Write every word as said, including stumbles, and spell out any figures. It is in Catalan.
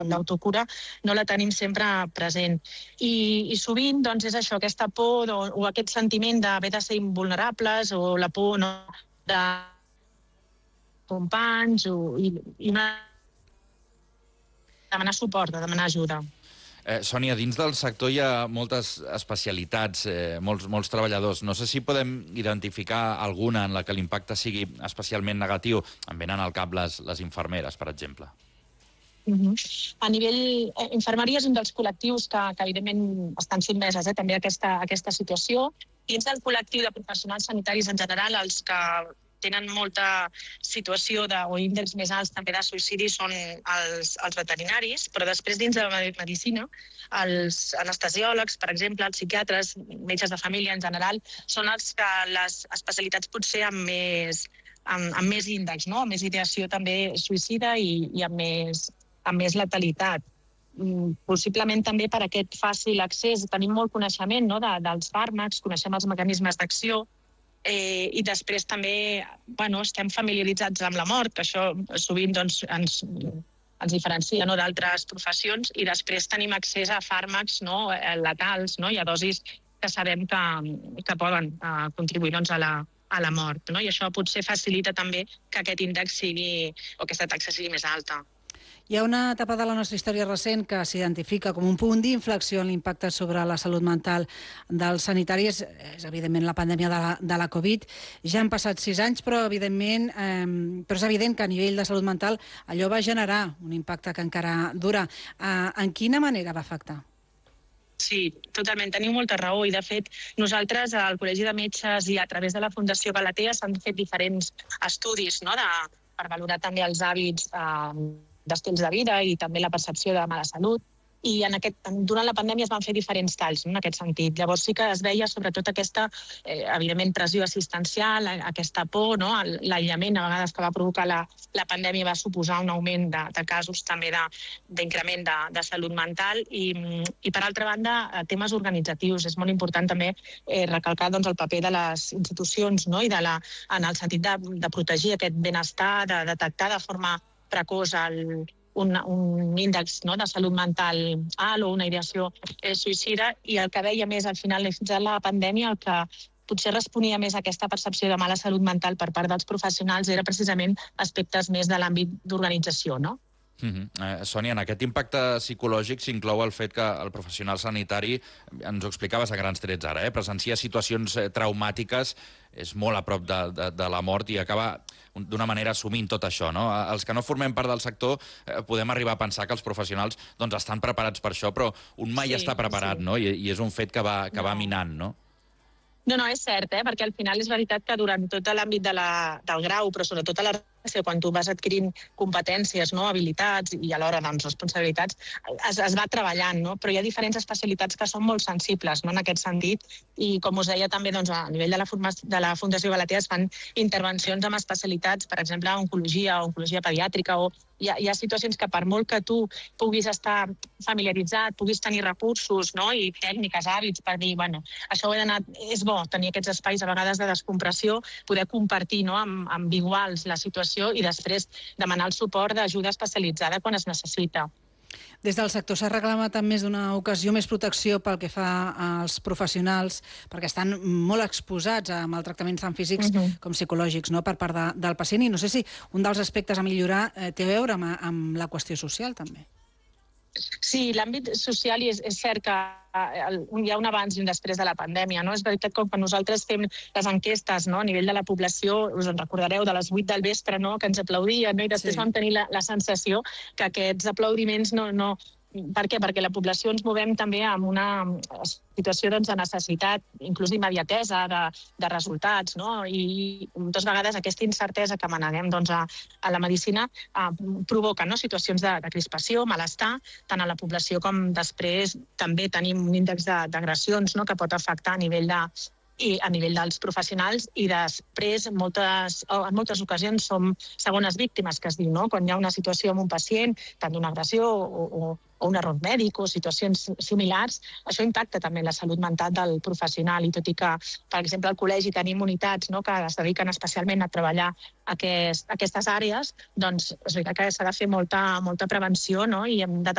l'autocura no la tenim sempre present. I, i sovint doncs, és això, aquesta por o, o aquest sentiment d'haver de ser invulnerables o la por no, de companys o, i, i una... demanar suport, de demanar ajuda. Eh, Sònia, dins del sector hi ha moltes especialitats, eh, molts, molts treballadors. No sé si podem identificar alguna en la que l'impacte sigui especialment negatiu. Em venen al cap les, les infermeres, per exemple. Uh-huh. A nivell... Eh, infermeria és un dels col·lectius que, que evidentment estan sotmeses eh, també a aquesta, a aquesta situació. Dins del col·lectiu de professionals sanitaris en general, els que tenen molta situació de, o índexs més alts també de suïcidi són els, els veterinaris, però després dins de la medicina, els anestesiòlegs, per exemple, els psiquiatres, metges de família en general, són els que les especialitats potser amb més, amb, amb més índex, no? Amb més ideació també suïcida i, i amb, més, amb més letalitat. Possiblement també per aquest fàcil accés. Tenim molt coneixement no? de, dels fàrmacs, coneixem els mecanismes d'acció, Eh, i després també bueno, estem familiaritzats amb la mort, que això sovint doncs, ens, ens diferencia no, d'altres professions, i després tenim accés a fàrmacs no, letals no, i a dosis que sabem que, que poden eh, contribuir doncs, a, la, a la mort. No? I això potser facilita també que aquest índex sigui, o aquesta taxa sigui més alta. Hi ha una etapa de la nostra història recent que s'identifica com un punt d'inflexió en l'impacte sobre la salut mental dels sanitaris. És, evidentment, la pandèmia de la, de la Covid. Ja han passat sis anys, però, evidentment, eh, però és evident que a nivell de salut mental allò va generar un impacte que encara dura. Eh, en quina manera va afectar? Sí, totalment. Teniu molta raó. I, de fet, nosaltres, al Col·legi de Metges i a través de la Fundació Galatea s'han fet diferents estudis no, de, per valorar també els hàbits eh, d'estils de vida i també la percepció de mala salut. I en aquest, durant la pandèmia es van fer diferents talls no, en aquest sentit. Llavors sí que es veia sobretot aquesta, eh, evidentment, pressió assistencial, aquesta por, no, l'aïllament a vegades que va provocar la, la pandèmia va suposar un augment de, de casos també d'increment de, de, de salut mental i, i per altra banda, temes organitzatius. És molt important també eh, recalcar doncs, el paper de les institucions no, i de la, en el sentit de, de protegir aquest benestar, de detectar de forma precoç el Un, un índex no, de salut mental alt o una ideació eh, suïcida, i el que veia més al final de la pandèmia, el que potser responia més a aquesta percepció de mala salut mental per part dels professionals era precisament aspectes més de l'àmbit d'organització, no? Uh-huh. eh, Sònia, en aquest impacte psicològic s'inclou el fet que el professional sanitari, ens ho explicaves a grans trets ara, eh, presencia situacions eh, traumàtiques, és molt a prop de, de, de la mort i acaba d'una manera assumint tot això. No? Els que no formem part del sector eh, podem arribar a pensar que els professionals doncs, estan preparats per això, però un mai sí, està preparat, sí. no? I, i és un fet que va, que no. va minant, no? No, no, és cert, eh? Perquè al final és veritat que durant tot l'àmbit de la, del grau, però sobretot a la quan tu vas adquirint competències, no, habilitats i alhora doncs, responsabilitats, es, es va treballant, no? Però hi ha diferents especialitats que són molt sensibles no, en aquest sentit i, com us deia també, doncs, a nivell de la, de la Fundació Galatea es fan intervencions amb especialitats, per exemple, oncologia o oncologia pediàtrica, o hi ha, hi ha situacions que per molt que tu puguis estar familiaritzat, puguis tenir recursos no, i tècniques, hàbits per dir, bueno, això ho he d'anar, és bo tenir aquests espais a vegades de descompressió, poder compartir no, amb, amb iguals la situació i després demanar el suport d'ajuda especialitzada quan es necessita. Des del sector s'ha reclamat en més d'una ocasió més protecció pel que fa als professionals, perquè estan molt exposats a maltractaments tant físics uh-huh. com psicològics no, per part de, del pacient, i no sé si un dels aspectes a millorar eh, té a veure amb, amb la qüestió social també. Sí, l'àmbit social, i és, és cert que hi ha un abans i un després de la pandèmia. No? És veritat que quan nosaltres fem les enquestes no? a nivell de la població, us en recordareu de les vuit del vespre no? que ens aplaudien, no? i després sí. vam tenir la, la sensació que aquests aplaudiments no... no Per què? Perquè la població ens movem també amb una situació doncs, de necessitat, inclús d'immediatesa, de, de resultats, no? I moltes vegades aquesta incertesa que maneguem doncs, a, a la medicina eh, provoca no? situacions de, de crispació, malestar, tant a la població com després també tenim un índex d'agressions no? que pot afectar a nivell de i a nivell dels professionals, i després moltes, en moltes ocasions som segones víctimes, que es diu, no? Quan hi ha una situació amb un pacient, tant d'una agressió o, o, o un error mèdic o situacions similars, això impacta també la salut mental del professional, i tot i que, per exemple, al col·legi tenim unitats no? que es dediquen especialment a treballar aquest, aquestes àrees, doncs és veritat que s'ha de fer molta, molta prevenció no? i hem de